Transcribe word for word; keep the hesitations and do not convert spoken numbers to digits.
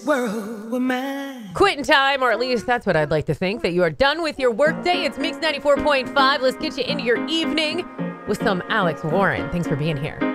world with mine. Quitting time, or at least that's what I'd like to think, that you are done with your workday. It's Mix ninety-four point five. Let's get you into your evening with some Alex Warren. Thanks for being here.